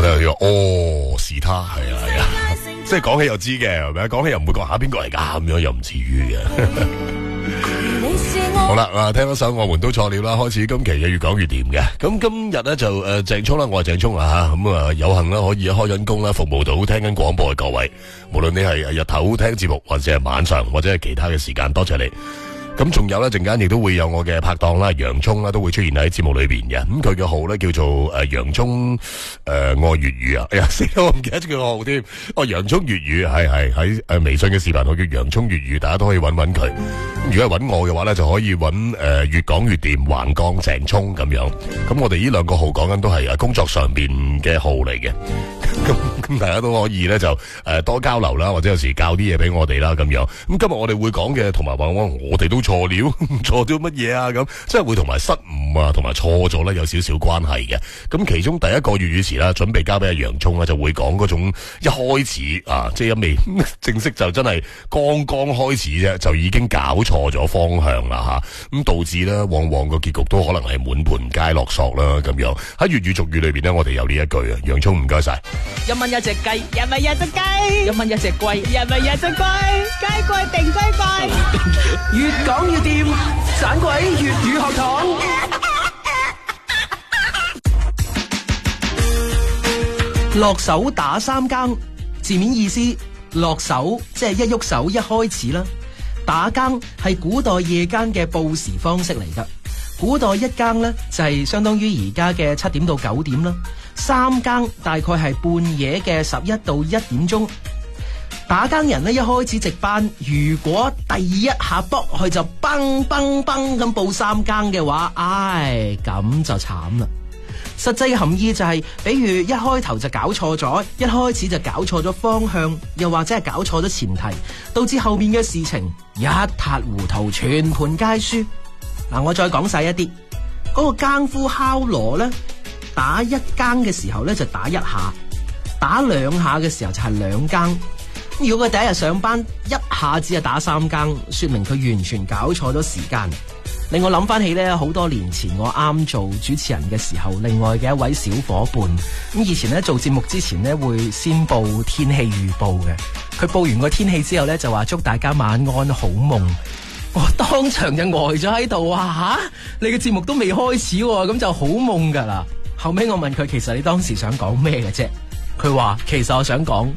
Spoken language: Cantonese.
我睇到哦，是他係啊，即係講起又知嘅，係咪？講起又唔會講下邊個嚟㗎，咁樣又唔至於嘅。好啦，聽咗首我們都錯了啦，開始今期嘅越講越掂嘅。咁今日咧就鄭聰啦，我係鄭聰啊吓，咁啊有幸啦可以開緊工啦，服務到聽緊廣播嘅各位，無論你係日頭聽節目，或者係晚上，或者係其他嘅時間，多謝你。咁仲有咧，陣間亦都會有我嘅拍檔啦，洋蔥啦，都會出現喺節目裏邊嘅。咁佢嘅號咧叫做洋蔥愛粵語啊。哎呀，死啦，我唔記得咗佢個號添。哦，洋蔥粵語係喺微信嘅視頻號叫洋蔥粵語，大家都可以揾佢。如果係揾我嘅話咧，就可以揾越講越掂橫槓鄭聰咁樣。咁我哋呢兩個號講緊都係工作上邊嘅號嚟嘅。咁大家都可以咧就多交流啦，或者有時教啲嘢俾我哋啦咁樣。咁今日我哋會講嘅同埋話我哋都錯了，錯咗乜嘢啊？咁即係會同埋失誤啊，同埋錯咗咧有少少關係嘅。咁其中第一個粵語詞啦，準備交俾阿洋蔥啦，就會講嗰種一開始啊，即係一未正式就真係剛剛開始啫，就已經搞錯咗方向啦吓，咁導致咧往往個結局都可能係滿盤皆落索啦咁樣。喺粵語俗語裏邊咧，我哋有呢一句啊，洋蔥唔該晒。 一蚊一隻雞，一蚊一隻雞，一蚊一隻龜，一蚊一隻龜，雞貴定龜貴。越講越掂，盞鬼粵語學堂。落手打三更，字面意思，落手即係一喐手一開始啦。打更係古代夜間嘅報時方式嚟噶。古代一更呢，就係相當於而家嘅7點到9點啦。三更大概係半夜嘅11到1點鐘。打更人呢，一開始值班，如果第一下卜去就崩崩崩咁報三更嘅話，唉，咁就慘啦。實際含義就係，比如一開頭就搞錯咗，一開始就搞錯咗方向，又或者係搞錯咗前提，導致後面嘅事情一塌糊塗，全盤皆輸。嗱，我再講晒一啲，嗰個更夫敲鑼咧，打一更嘅時候咧就打一下，打兩下嘅時候就係兩更。如果佢第一日上班一下子就打三更，說明佢完全搞錯咗時間。令我諗翻起咧，好多年前我啱做主持人嘅時候，另外嘅一位小伙伴，咁以前咧做節目之前咧會先報天氣預報嘅。佢報完個天氣之後咧就話祝大家晚安好夢。我當場就呆咗喺度啊！吓，你嘅節目都未開始喎，咁就好夢噶啦。後尾我問佢，其實你當時想講咩嘅啫？佢話其實我想講